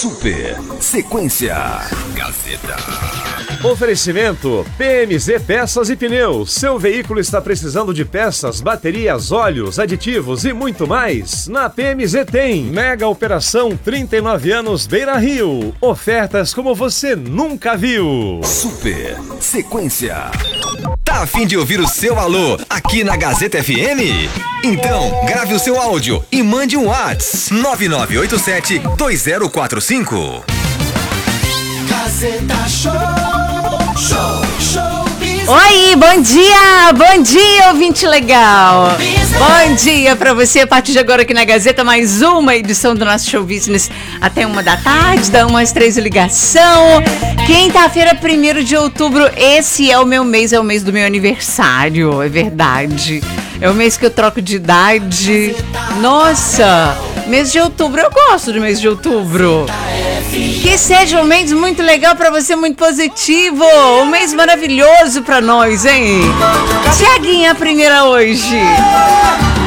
Super Sequência Gazeta. Oferecimento PMZ Peças e Pneus. Seu veículo está precisando de peças, baterias, óleos, aditivos e muito mais? Na PMZ tem. Mega Operação 39 anos Beira Rio. Ofertas como você nunca viu. Super Sequência. Tá a fim de ouvir o seu alô aqui na Gazeta FM? Então, grave o seu áudio e mande um WhatsApp 9987-2045. Gazeta Show. Oi, bom dia, ouvinte legal. Bom dia pra você, a partir de agora aqui na Gazeta, mais uma edição do nosso Show Business até 1 da tarde, da 1 às 3 ligação. Quinta-feira, 1º de outubro, esse é o meu mês, é o mês do meu aniversário, é verdade. É o mês que eu troco de idade. Nossa, mês de outubro, eu gosto do mês de outubro. Que seja um mês muito legal pra você, muito positivo. Um mês maravilhoso pra nós, hein? Tiaguinha, a primeira hoje.